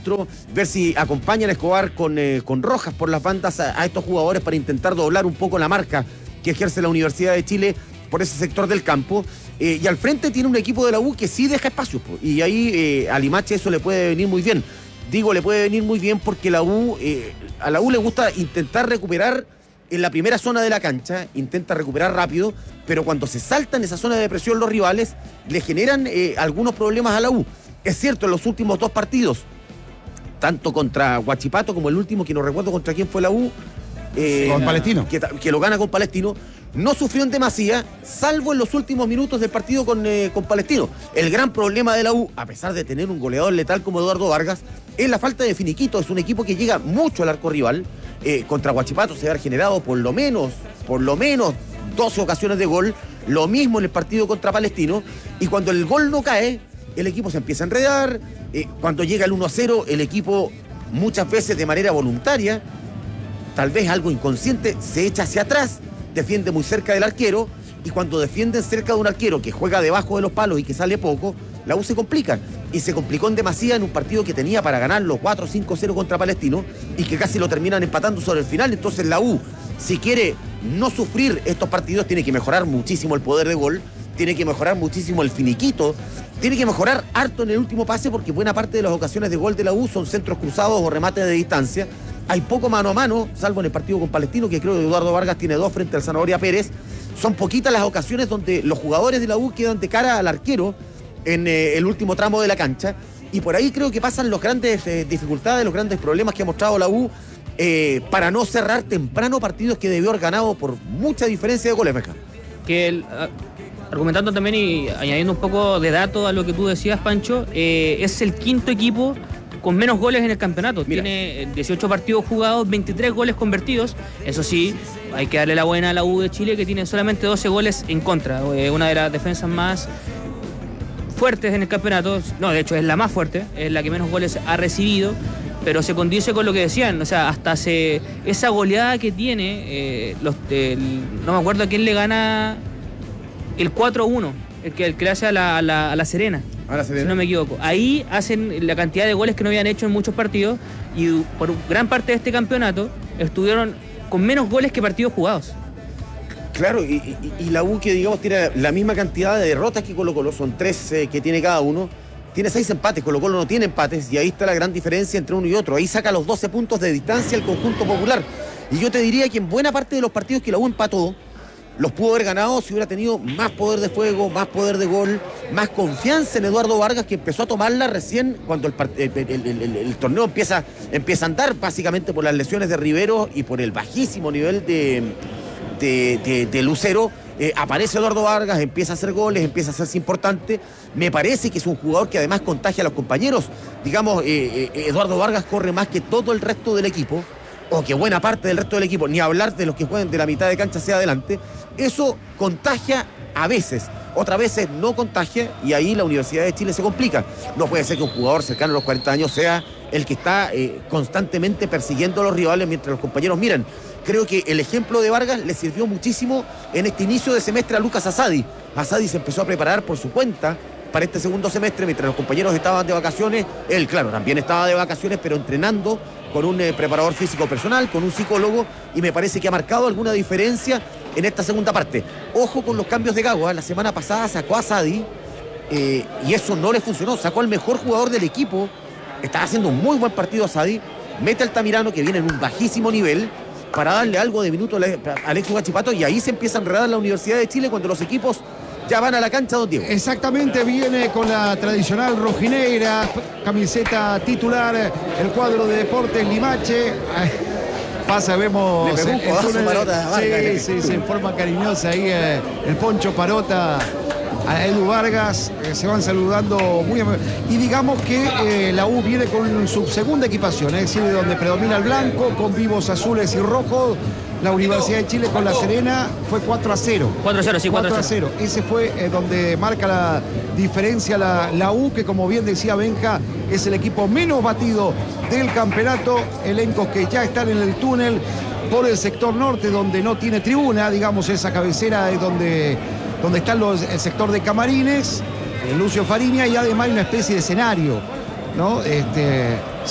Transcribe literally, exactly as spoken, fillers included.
Castro, ver si acompañan a Escobar con, eh, con Rojas por las bandas a, a estos jugadores para intentar doblar un poco la marca que ejerce la Universidad de Chile por ese sector del campo. Eh, y al frente tiene un equipo de la U que sí deja espacios, po, y ahí eh, a Limache eso le puede venir muy bien. Digo, le puede venir muy bien porque la U, eh, a la U le gusta intentar recuperar en la primera zona de la cancha, intenta recuperar rápido, pero cuando se saltan esa zona de presión los rivales, le generan eh, algunos problemas a la U. Es cierto, en los últimos dos partidos, tanto contra Huachipato como el último, que no recuerdo contra quién fue la U, eh, con Palestino, que, que lo gana con Palestino, no sufrió en demasía, salvo en los últimos minutos del partido con, eh, con Palestino. El gran problema de la U, a pesar de tener un goleador letal como Eduardo Vargas, es la falta de finiquito. Es un equipo que llega mucho al arco rival. Eh, contra Huachipato se ha generado por lo menos, por lo menos doce ocasiones de gol. Lo mismo en el partido contra Palestino. Y cuando el gol no cae, el equipo se empieza a enredar. Eh, cuando llega el uno a cero, el equipo muchas veces de manera voluntaria, tal vez algo inconsciente, se echa hacia atrás, defiende muy cerca del arquero, y cuando defienden cerca de un arquero que juega debajo de los palos y que sale poco, la U se complica. Y se complicó en demasía en un partido que tenía para ganarlo cuatro cinco cero contra Palestino y que casi lo terminan empatando sobre el final. Entonces la U, si quiere no sufrir estos partidos, tiene que mejorar muchísimo el poder de gol, tiene que mejorar muchísimo el finiquito, tiene que mejorar harto en el último pase, porque buena parte de las ocasiones de gol de la U son centros cruzados o remates de distancia. Hay poco mano a mano, salvo en el partido con Palestino, que creo que Eduardo Vargas tiene dos frente al Zanahoria Pérez. Son poquitas las ocasiones donde los jugadores de la U quedan de cara al arquero en eh, el último tramo de la cancha. Y por ahí creo que pasan las grandes eh, dificultades, los grandes problemas que ha mostrado la U eh, para no cerrar temprano partidos que debió haber ganado por mucha diferencia de goles, Meca. Que el, argumentando también y añadiendo un poco de datos a lo que tú decías, Pancho, eh, es el quinto equipo con menos goles en el campeonato. Mira. Tiene dieciocho partidos jugados, veintitrés goles convertidos. Eso sí, hay que darle la buena a la U de Chile, que tiene solamente doce goles en contra. Eh, una de las defensas más fuertes en el campeonato. No, de hecho es la más fuerte, es la que menos goles ha recibido, pero se condice con lo que decían. O sea, hasta se, esa goleada que tiene, eh, los, el, no me acuerdo a quién le gana el cuatro a uno, el que, el que le hace a la, a la, a la Serena. A la Serena. Si no me equivoco. Ahí hacen la cantidad de goles que no habían hecho en muchos partidos, y por gran parte de este campeonato estuvieron con menos goles que partidos jugados. Claro, y, y, y la U, que digamos tiene la misma cantidad de derrotas que Colo-Colo, son tres eh, que tiene cada uno, tiene seis empates. Colo-Colo no tiene empates, y ahí está la gran diferencia entre uno y otro. Ahí saca los doce puntos de distancia el conjunto popular. Y yo te diría que en buena parte de los partidos que la U empató, los pudo haber ganado si hubiera tenido más poder de fuego, más poder de gol, más confianza en Eduardo Vargas, que empezó a tomarla recién cuando el, el, el, el, el, el torneo empieza, empieza a andar, básicamente por las lesiones de Rivero y por el bajísimo nivel de, de, de, de Lucero. Eh, aparece Eduardo Vargas, empieza a hacer goles, empieza a hacerse importante. Me parece que es un jugador que además contagia a los compañeros. Digamos, eh, eh, Eduardo Vargas corre más que todo el resto del equipo, o que buena parte del resto del equipo, ni hablar de los que juegan de la mitad de cancha hacia adelante. Eso contagia a veces, otras veces no contagia, y ahí la Universidad de Chile se complica. No puede ser que un jugador cercano a los cuarenta años sea el que está eh, constantemente persiguiendo a los rivales mientras los compañeros miran. Creo que el ejemplo de Vargas le sirvió muchísimo en este inicio de semestre a Lucas Asadi. Asadi se empezó a preparar por su cuenta para este segundo semestre, mientras los compañeros estaban de vacaciones. Él, claro, también estaba de vacaciones, pero entrenando con un eh, preparador físico personal, con un psicólogo, y me parece que ha marcado alguna diferencia en esta segunda parte. Ojo con los cambios de Gago, ¿eh? La semana pasada sacó a Asadi eh, y eso no le funcionó. Sacó al mejor jugador del equipo, estaba haciendo un muy buen partido Asadi, mete al Tamirano, que viene en un bajísimo nivel, para darle algo de minuto a Alex Huachipato, y ahí se empieza a enredar la Universidad de Chile cuando los equipos ya van a la cancha, don Diego. Exactamente, viene con la tradicional rojinegra, camiseta titular, el cuadro de Deportes Limache. Pasa, vemos Le pegó un codazo el Parota, sí, Vargas. sí, sí, en forma cariñosa ahí eh, el Poncho Parota a Edu Vargas, eh, se van saludando muy am- y digamos que eh, la U viene con su segunda equipación, es decir, donde predomina el blanco, con vivos azules y rojos. La Universidad de Chile con La Serena fue cuatro a cero. cuatro a cero, sí, cuatro a cero. Ese fue eh, donde marca la diferencia la, la U, que como bien decía Benja, es el equipo menos batido del campeonato. Elencos que ya están en el túnel por el sector norte, donde no tiene tribuna, digamos, esa cabecera es donde, donde está los, el sector de camarines, eh, Lucio Fariña, y además hay una especie de escenario, ¿no? Este...